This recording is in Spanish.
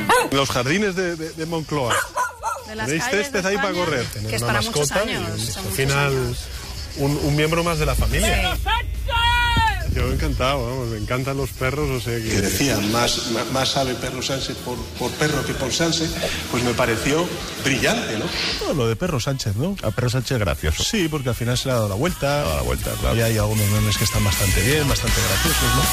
Los jardines de Moncloa. Tenéis césped ahí para correr. Que es para muchos años. Al final, un miembro más de la familia. Sí. Yo encantado, vamos, me encantan los perros, o sea que... Que decían, más sabe Perro Sánchez por perro que por Sánchez, pues me pareció brillante, ¿no? No, lo de Perro Sánchez, ¿no? A Perro Sánchez gracioso. Sí, porque al final se le ha dado la vuelta. Claro. Y hay algunos memes que están bastante bien, bastante graciosos, ¿no?